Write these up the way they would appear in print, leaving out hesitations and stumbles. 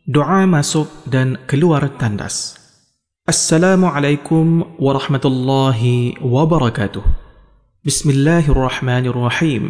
Doa masuk dan keluar tandas. Assalamualaikum warahmatullahi wabarakatuh. Bismillahirrahmanirrahim.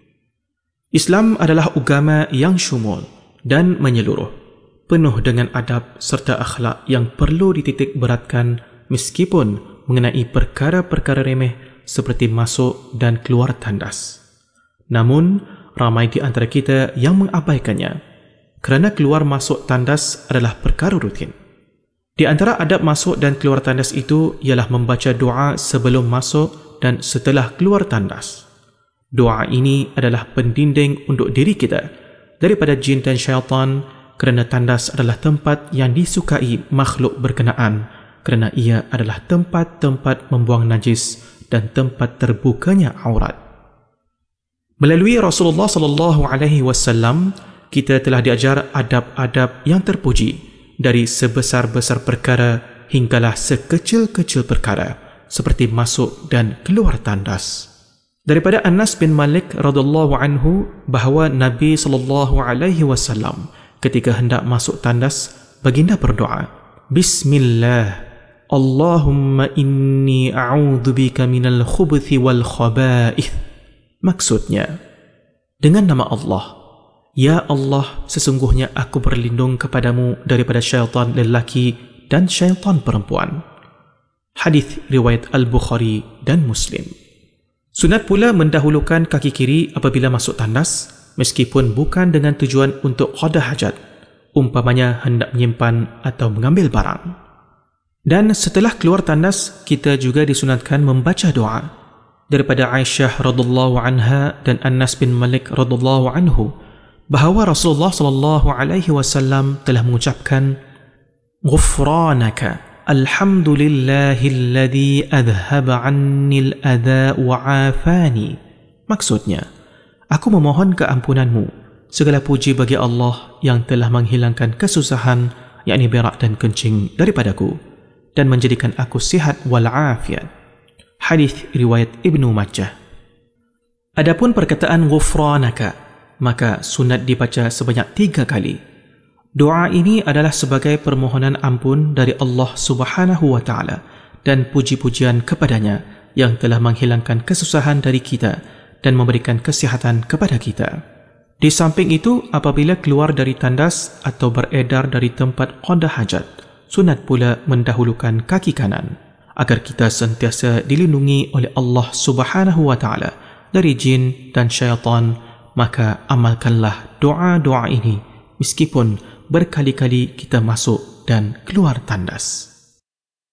Islam adalah agama yang syumul dan menyeluruh, penuh dengan adab serta akhlak yang perlu dititik beratkan meskipun mengenai perkara-perkara remeh seperti masuk dan keluar tandas. Namun, ramai di antara kita yang mengabaikannya kerana keluar masuk tandas adalah perkara rutin. Di antara adab masuk dan keluar tandas itu ialah membaca doa sebelum masuk dan setelah keluar tandas. Doa ini adalah pendinding untuk diri kita daripada jin dan syaitan kerana tandas adalah tempat yang disukai makhluk berkenaan kerana ia adalah tempat-tempat membuang najis dan tempat terbukanya aurat. Melalui Rasulullah SAW, kita telah diajar adab-adab yang terpuji dari sebesar-besar perkara hinggalah sekecil-kecil perkara seperti masuk dan keluar tandas. Daripada Anas bin Malik radhiyallahu anhu bahawa Nabi SAW ketika hendak masuk tandas, baginda berdoa, Bismillah, Allahumma inni a'udzubika minal khubuthi wal khaba'ith. Maksudnya, dengan nama Allah, Ya Allah, sesungguhnya aku berlindung kepadamu daripada syaitan lelaki dan syaitan perempuan. Hadis riwayat Al-Bukhari dan Muslim. Sunat pula mendahulukan kaki kiri apabila masuk tandas, meskipun bukan dengan tujuan untuk qada hajat, umpamanya hendak menyimpan atau mengambil barang. Dan setelah keluar tandas, kita juga disunatkan membaca doa. Daripada Aisyah radhiyallahu anha dan Anas bin Malik radhiyallahu anhu, bahawa Rasulullah SAW telah mengucapkan Ghufranaka alhamdulillahilladzi adhhaba annil adha wa afani. Maksudnya, aku memohon keampunanmu, segala puji bagi Allah yang telah menghilangkan kesusahan, yakni berak dan kencing daripadaku dan menjadikan aku sihat wal afiat. Hadis riwayat Ibnu Majah. Adapun perkataan Ghufranaka, maka sunat dibaca sebanyak 3 kali. Doa ini adalah sebagai permohonan ampun dari Allah Subhanahu wa Ta'ala dan puji-pujian kepadanya yang telah menghilangkan kesusahan dari kita dan memberikan kesihatan kepada kita. Di samping itu, apabila keluar dari tandas atau beredar dari tempat qada hajat, sunat pula mendahulukan kaki kanan agar kita sentiasa dilindungi oleh Allah Subhanahu wa Ta'ala dari jin dan syaitan. Maka amalkanlah doa-doa ini meskipun berkali-kali kita masuk dan keluar tandas.